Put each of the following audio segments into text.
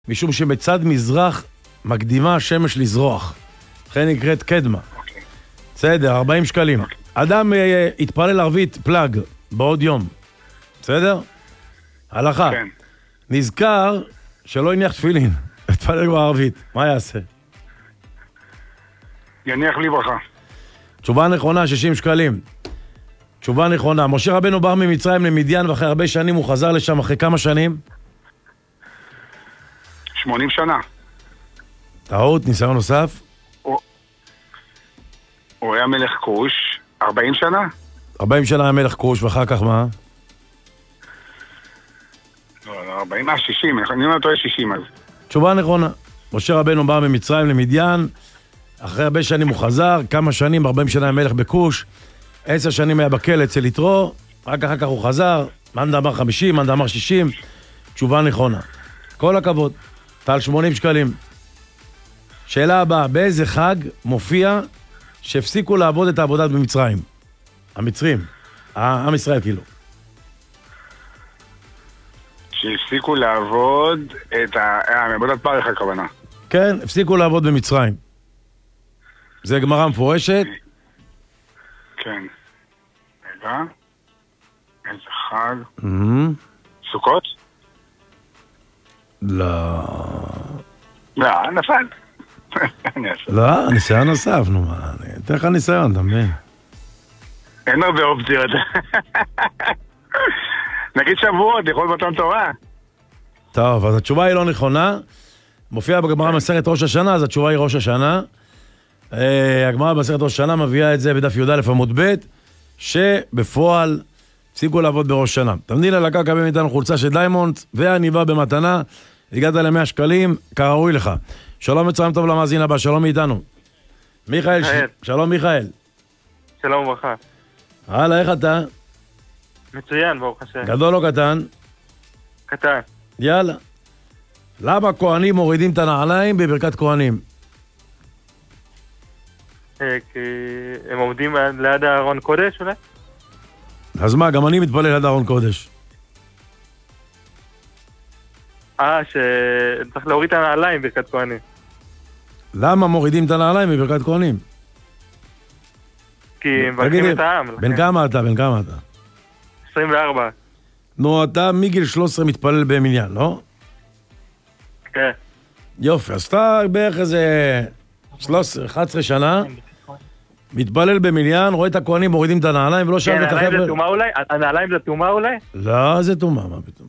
משום שבצד מזרח מקדימה השמש לזרוח. לכן נקראת קדמה. בסדר, 40 שקלים. אדם יתפלל ערבית פלאג בעוד יום. בסדר? הלכה. כן. נזכר שלא יניח תפילין. יתפלל בערבית. מה יעשה? יניח לי ברכה. תשובה נכונה, 60 שקלים. תשובה נכונה. משה רבנו בר ממצרים למדיין, ואחרי הרבה שנים הוא חזר לשם אחרי כמה שנים? 80 שנה. טעות, ניסיון נוסף? הוא היה מלך כוש 40 שנה? 40 שנה היה מלך כוש, ואחר כך מה? לא, 40, 60, אני אומר אותו 60 אז. תשובה נכונה. משה רבנו בא ממצרים למדיין, אחרי הרבה שנים הוא חזר, כמה שנים, 40 שנה היה מלך בכוש, 10 שנים היה בכלא אצל יתרו, רק אחר כך הוא חזר, מאן דאמר 50, מאן דאמר 60, תשובה נכונה. כל הכבוד, טל 80 שקלים. שאלה הבאה, באיזה חג מופיע שהפסיקו לעבוד את העבודה במצרים? המצרים, עם ישראל כאילו. שהפסיקו לעבוד את עבודת פרך הכוונה. כן, הפסיקו לעבוד במצרים. זה גמרא מפורשת. כן. רגע. איזה חג? סוכות? לא. לא, נפל. לא, ניסיון נוסף, נו מה, אני אתן לך ניסיון, אתה מבין? אין הרבה אופציות. נגיד שבועות, יכול מתן תורה. טוב, אז התשובה היא לא נכונה. מופיע בגמרא במסכת ראש השנה, אז התשובה היא ראש השנה. הגמרא במסכת ראש השנה מביאה את זה בדף י"א עמוד ב', שבפועל הפסיקו לעבוד בראש שנה. תמדיל הלקה קבל מאיתנו חולצה של דיימונד, והניבה במתנה, הגעת ל100 שקלים, כראוי לך. שלום וצהריים טוב למאזין הבא, שלום מאיתנו. מיכאל, שלום מיכאל. שלום וברכה. הלאה, איך אתה? מצוין, ברוך השם. גדול או קטן? קטן. יאללה. למה כהנים מורידים את הנעליים בברכת כהנים? כי הם עומדים ליד הארון קודש אולי? אז מה, גם אני מתפלל ליד הארון קודש. שצריך להוריד את הנעליים בברכת כהנים. למה מורידים את הנעליים בברכת כהנים? כי הם מברכים את העם. בן כמה אתה? 24. נו, אתה מגיל 13 מתפלל במניין, לא? כן. יופי, אז אתה בערך איזה 13, 11 שנה, מתפלל במניין, רואה את הכהנים מורידים את הנעליים ולא שם את החבר'ה. הנעליים זה תאומה אולי? הנעליים זה תאומה אולי? לא, זה תאומה, מה פתאום?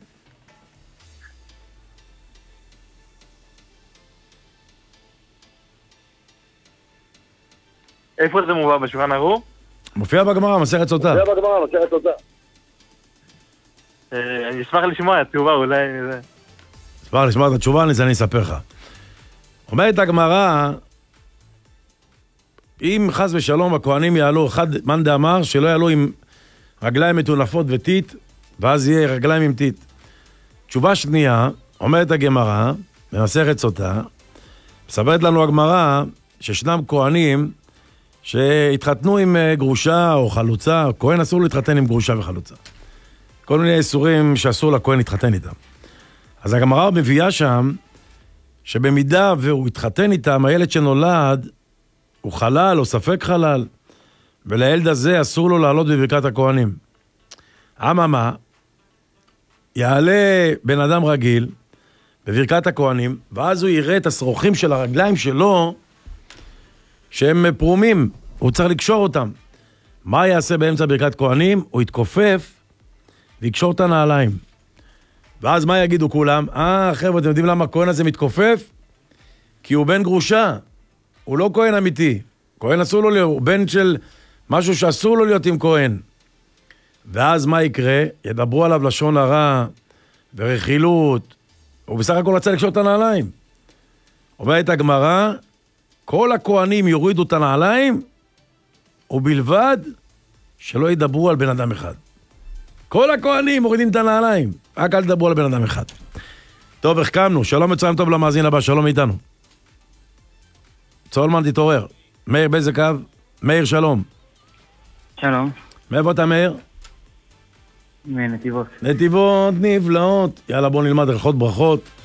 איפה זה מובא? בשולחן ערוך? מופיע בגמרא, מסכת סוטה. אני אשמח לשמוע, התשובה אולי... אשמח לשמוע את התשובה, אני אספר לך. אומרת הגמרא, אם חס ושלום הכהנים יעלו, מאן דאמר שלא יעלו עם רגליים מטונפות וטיט, ואז יהיה רגליים עם טיט. תשובה שנייה, אומרת הגמרא, במסכת סוטה, מספרת לנו הגמרא שישנם כהנים שהתחתנו עם גרושה או חלוצה, כהן אסור להתחתן עם גרושה וחלוצה. כל מיני איסורים שאסור לכהן להתחתן איתם. אז הגמרא מביאה שם, שבמידה והוא התחתן איתם, הילד שנולד הוא חלל או ספק חלל, ולילד הזה אסור לו לעלות בברכת הכהנים. אממה, יעלה בן אדם רגיל בברכת הכהנים, ואז הוא יראה את השרוכים של הרגליים שלו, שהם פרומים, הוא צריך לקשור אותם. מה יעשה באמצע ברכת כהנים? הוא יתכופף ויקשור את הנעליים. ואז מה יגידו כולם? חבר'ה, אתם יודעים למה הכהן הזה מתכופף? כי הוא בן גרושה, הוא לא כהן אמיתי. כהן אסור לו להיות, הוא בן של משהו שאסור לו להיות עם כהן. ואז מה יקרה? ידברו עליו לשון הרע ורכילות, הוא בסך הכל רצה לקשור את הנעליים. אומרת הגמרא, כל הכהנים יורידו את הנעליים, ובלבד שלא ידברו על בן אדם אחד. כל הכהנים מורידים את הנעליים, רק אל תדברו על בן אדם אחד. טוב, החכמנו, שלום וצהריים טוב למאזין הבא, שלום איתנו. צולמן תתעורר. מאיר באיזה קו? מאיר שלום. שלום. מאיפה אתה מאיר? מנתיבות. נתיבות נפלאות. יאללה בוא נלמד הלכות ברכות.